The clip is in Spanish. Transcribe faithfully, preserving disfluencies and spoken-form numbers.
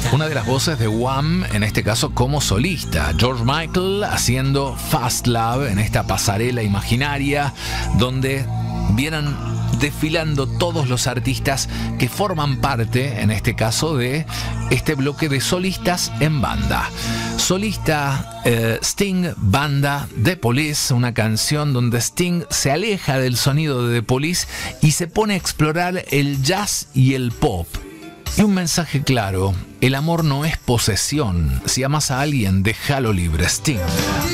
Una de las voces de Wham, en este caso como solista. George Michael haciendo Fast Love en esta pasarela imaginaria donde vieran desfilando todos los artistas que forman parte, en este caso, de este bloque de solistas en banda. Solista eh, Sting, banda The Police, una canción donde Sting se aleja del sonido de The Police y se pone a explorar el jazz y el pop. Y un mensaje claro: el amor no es posesión. Si amas a alguien, déjalo libre. Sting.